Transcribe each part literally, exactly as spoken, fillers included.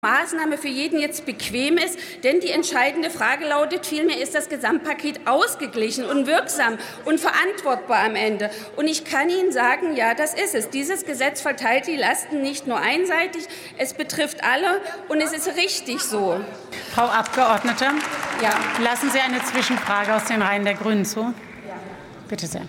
Maßnahme für jeden jetzt bequem ist, denn die entscheidende Frage lautet vielmehr, ist das Gesamtpaket ausgeglichen und wirksam und verantwortbar am Ende? Und ich kann Ihnen sagen, ja, das ist es. Dieses Gesetz verteilt die Lasten nicht nur einseitig, es betrifft alle und es ist richtig so. Frau Abgeordnete, ja. Lassen Sie eine Zwischenfrage aus den Reihen der Grünen zu. Ja. Bitte sehr.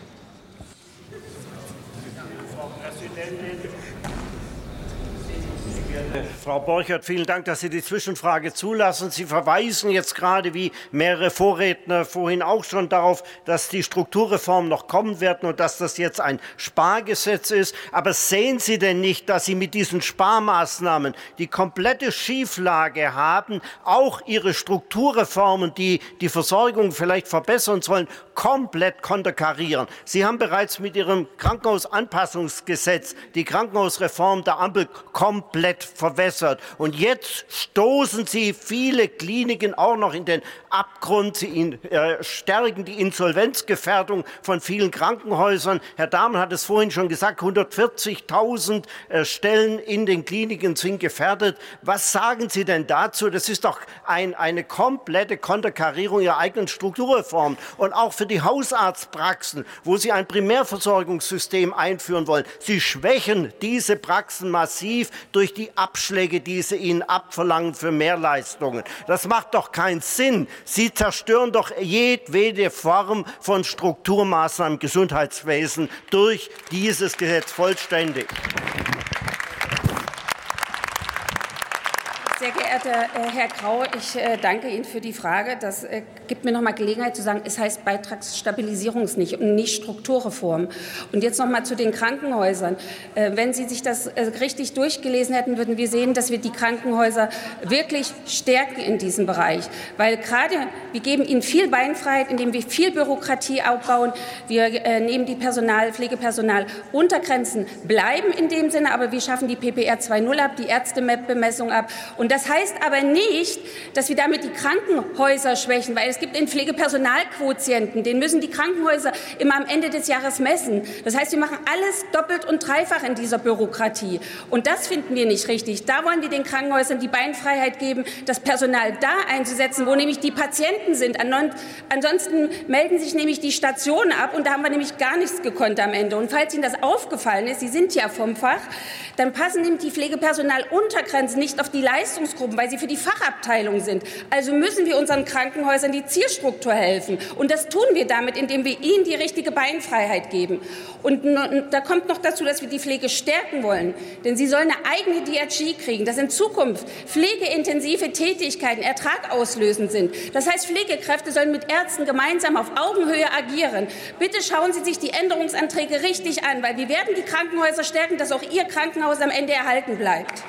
Frau Borchert, vielen Dank, dass Sie die Zwischenfrage zulassen. Sie verweisen jetzt gerade, wie mehrere Vorredner vorhin auch schon, darauf, dass die Strukturreformen noch kommen werden und dass das jetzt ein Spargesetz ist. Aber sehen Sie denn nicht, dass Sie mit diesen Sparmaßnahmen die komplette Schieflage haben, auch Ihre Strukturreformen, die die Versorgung vielleicht verbessern sollen, komplett konterkarieren? Sie haben bereits mit Ihrem Krankenhausanpassungsgesetz die Krankenhausreform der Ampel komplett verwässert. Und jetzt stoßen Sie viele Kliniken auch noch in den Abgrund. Sie äh, stärken die Insolvenzgefährdung von vielen Krankenhäusern. Herr Dahmen hat es vorhin schon gesagt, hundertvierzigtausend äh, Stellen in den Kliniken sind gefährdet. Was sagen Sie denn dazu? Das ist doch ein, eine komplette Konterkarierung Ihrer eigenen Strukturreform. Und auch für die Hausarztpraxen, wo Sie ein Primärversorgungssystem einführen wollen. Sie schwächen diese Praxen massiv durch die Abschläge, die sie ihnen abverlangen für Mehrleistungen. Das macht doch keinen Sinn. Sie zerstören doch jedwede Form von Strukturmaßnahmen im Gesundheitswesen durch dieses Gesetz vollständig. Sehr geehrter Herr Grau, ich danke Ihnen für die Frage. Das gibt mir noch mal Gelegenheit zu sagen, es heißt Beitragsstabilisierung nicht und nicht Strukturreform. Und jetzt noch mal zu den Krankenhäusern. Wenn Sie sich das richtig durchgelesen hätten, würden wir sehen, dass wir die Krankenhäuser wirklich stärken in diesem Bereich. Weil gerade wir geben ihnen viel Beinfreiheit, indem wir viel Bürokratie aufbauen. Wir nehmen die Personal, Pflegepersonal unter Grenzen, bleiben in dem Sinne, aber wir schaffen die P P R zwei Punkt null ab, die Ärzte-Bemessung ab. Und das heißt aber nicht, dass wir damit die Krankenhäuser schwächen, weil es gibt den Pflegepersonalquotienten, den müssen die Krankenhäuser immer am Ende des Jahres messen. Das heißt, wir machen alles doppelt und dreifach in dieser Bürokratie. Und das finden wir nicht richtig. Da wollen wir den Krankenhäusern die Beinfreiheit geben, das Personal da einzusetzen, wo nämlich die Patienten sind. Ansonsten melden sich nämlich die Stationen ab und da haben wir nämlich gar nichts gekonnt am Ende. Und falls Ihnen das aufgefallen ist, Sie sind ja vom Fach, dann passen nämlich die Pflegepersonaluntergrenzen nicht auf die Leistungsgruppen, weil sie für die Fachabteilung sind. Also müssen wir unseren Krankenhäusern die Zielstruktur helfen. Und das tun wir damit, indem wir ihnen die richtige Beinfreiheit geben. Und da kommt noch dazu, dass wir die Pflege stärken wollen. Denn sie soll eine eigene D R G kriegen, dass in Zukunft pflegeintensive Tätigkeiten ertragauslösend sind. Das heißt, Pflegekräfte sollen mit Ärzten gemeinsam auf Augenhöhe agieren. Bitte schauen Sie sich die Änderungsanträge richtig an, weil wir werden die Krankenhäuser stärken, dass auch Ihr Krankenhaus am Ende erhalten bleibt.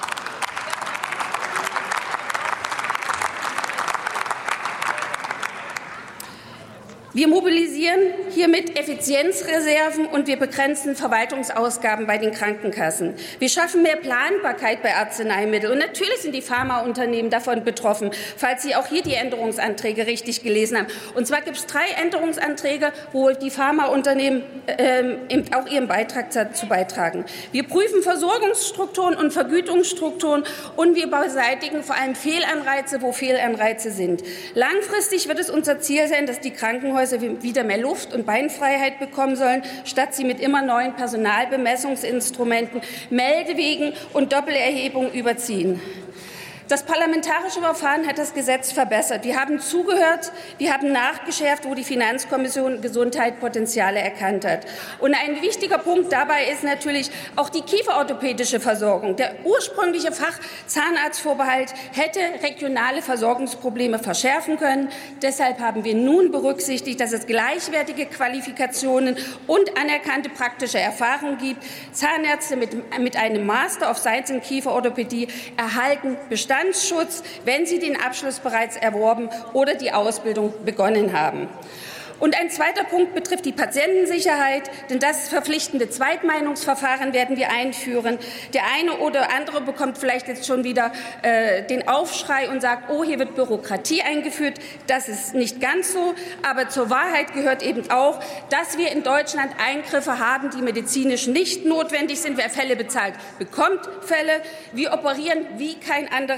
Wir mobilisieren hiermit Effizienzreserven und wir begrenzen Verwaltungsausgaben bei den Krankenkassen. Wir schaffen mehr Planbarkeit bei Arzneimitteln. Und natürlich sind die Pharmaunternehmen davon betroffen, falls Sie auch hier die Änderungsanträge richtig gelesen haben. Und zwar gibt es drei Änderungsanträge, wo die Pharmaunternehmen äh, auch ihren Beitrag dazu beitragen. Wir prüfen Versorgungsstrukturen und Vergütungsstrukturen und wir beseitigen vor allem Fehlanreize, wo Fehlanreize sind. Langfristig wird es unser Ziel sein, dass die Krankenhäuser wieder mehr Luft und Beinfreiheit bekommen sollen, statt sie mit immer neuen Personalbemessungsinstrumenten, Meldewegen und Doppelerhebungen überziehen. Das parlamentarische Verfahren hat das Gesetz verbessert. Wir haben zugehört, wir haben nachgeschärft, wo die Finanzkommission Gesundheit Potenziale erkannt hat. Und ein wichtiger Punkt dabei ist natürlich auch die kieferorthopädische Versorgung. Der ursprüngliche Fachzahnarztvorbehalt hätte regionale Versorgungsprobleme verschärfen können. Deshalb haben wir nun berücksichtigt, dass es gleichwertige Qualifikationen und anerkannte praktische Erfahrung gibt. Zahnärzte mit, mit einem Master of Science in Kieferorthopädie erhalten Bestand Bestandsschutz, wenn sie den Abschluss bereits erworben oder die Ausbildung begonnen haben. Und ein zweiter Punkt betrifft die Patientensicherheit, denn das verpflichtende Zweitmeinungsverfahren werden wir einführen. Der eine oder andere bekommt vielleicht jetzt schon wieder äh, den Aufschrei und sagt, oh, hier wird Bürokratie eingeführt. Das ist nicht ganz so, aber zur Wahrheit gehört eben auch, dass wir in Deutschland Eingriffe haben, die medizinisch nicht notwendig sind. Wer Fälle bezahlt, bekommt Fälle. Wir operieren wie kein anderer